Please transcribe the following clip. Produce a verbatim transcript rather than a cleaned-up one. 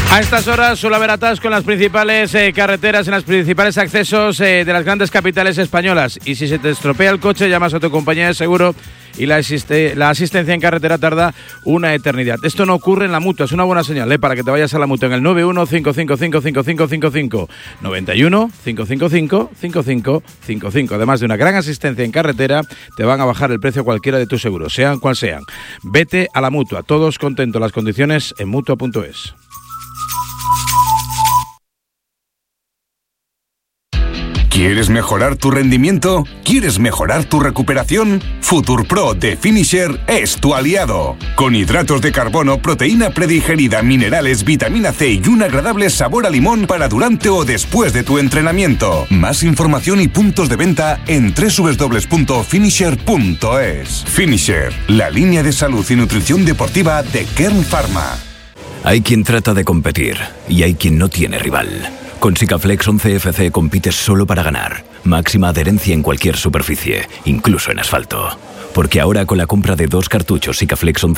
A estas horas suele haber atasco en las principales eh, carreteras, en los principales accesos eh, de las grandes capitales españolas. Y si se te estropea el coche, llamas a tu compañía de seguro y la, asiste, la asistencia en carretera tarda una eternidad. Esto no ocurre en la Mutua, es una buena señal ¿eh? Para que te vayas a la Mutua en el nueve uno cinco cinco cinco cinco cinco cinco cinco, noventa y uno cinco cinco cinco cinco cinco cinco cinco. Además de una gran asistencia en carretera, te van a bajar el precio cualquiera de tus seguros, sean cual sean. Vete a la Mutua, todos contentos. Las condiciones en mutua punto es. ¿Quieres mejorar tu rendimiento? ¿Quieres mejorar tu recuperación? FuturPro de Finisher es tu aliado. Con hidratos de carbono, proteína predigerida, minerales, vitamina C y un agradable sabor a limón para durante o después de tu entrenamiento. Más información y puntos de venta en doble u doble u doble u punto finisher punto es. Finisher, la línea de salud y nutrición deportiva de Kern Pharma. Hay quien trata de competir y hay quien no tiene rival. Con Sikaflex once F C compites solo para ganar. Máxima adherencia en cualquier superficie, incluso en asfalto. Porque ahora con la compra de dos cartuchos Sikaflex once